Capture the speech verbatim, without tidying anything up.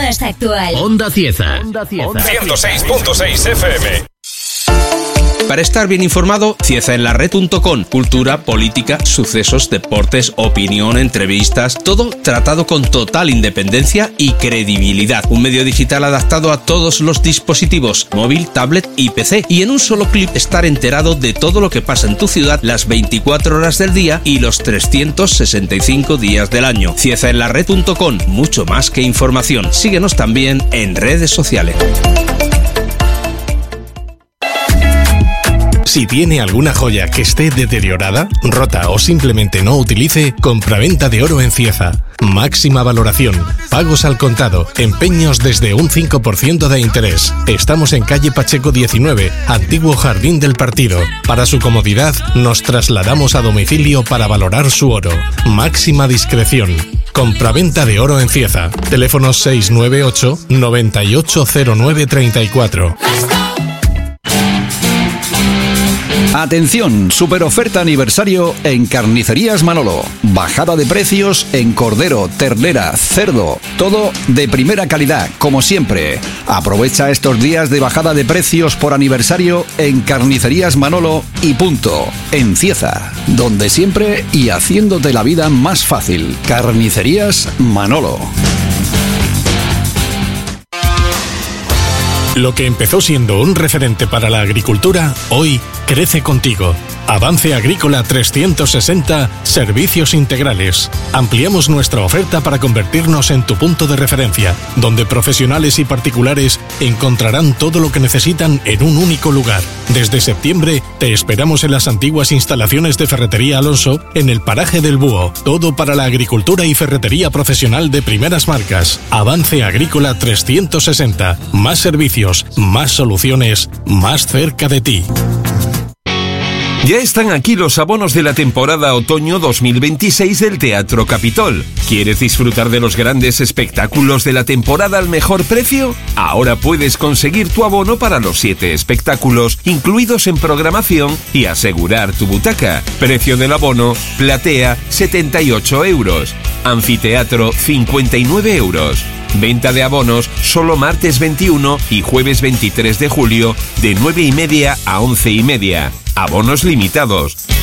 más actual. Onda Cieza. Onda Cieza. ciento seis punto seis F M. Para estar bien informado, cieza en la red punto com. Cultura, política, sucesos, deportes, opinión, entrevistas, todo tratado con total independencia y credibilidad. Un medio digital adaptado a todos los dispositivos, móvil, tablet y P C. Y en un solo clip estar enterado de todo lo que pasa en tu ciudad las veinticuatro horas del día y los trescientos sesenta y cinco días del año. cieza en la red punto com. Mucho más que información. Síguenos también en redes sociales. Si tiene alguna joya que esté deteriorada, rota o simplemente no utilice, compraventa de oro en Cieza. Máxima valoración, pagos al contado, empeños desde un cinco por ciento de interés. Estamos en calle Pacheco diecinueve, antiguo Jardín del Partido. Para su comodidad, nos trasladamos a domicilio para valorar su oro. Máxima discreción. Compraventa de oro en Cieza. Teléfono seis nueve ocho, noventa y ocho cero nueve treinta y cuatro. Atención, super oferta aniversario en Carnicerías Manolo. Bajada de precios en cordero, ternera, cerdo, todo de primera calidad, como siempre. Aprovecha estos días de bajada de precios por aniversario en Carnicerías Manolo y punto. En Cieza, donde siempre y haciéndote la vida más fácil. Carnicerías Manolo. Lo que empezó siendo un referente para la agricultura, hoy crece contigo. Avance Agrícola trescientos sesenta, servicios integrales. Ampliamos nuestra oferta para convertirnos en tu punto de referencia, donde profesionales y particulares encontrarán todo lo que necesitan en un único lugar. Desde septiembre te esperamos en las antiguas instalaciones de Ferretería Alonso, en el paraje del Búho. Todo para la agricultura y ferretería profesional de primeras marcas. Avance Agrícola trescientos sesenta. Más servicios, más soluciones, más cerca de ti. Ya están aquí los abonos de la temporada otoño dos mil veintiséis del Teatro Capitol. ¿Quieres disfrutar de los grandes espectáculos de la temporada al mejor precio? Ahora puedes conseguir tu abono para los siete espectáculos incluidos en programación y asegurar tu butaca. Precio del abono: platea setenta y ocho euros, anfiteatro cincuenta y nueve euros. Venta de abonos solo martes veintiuno y jueves veintitrés de julio de nueve y media a once y media. Abonos limitados.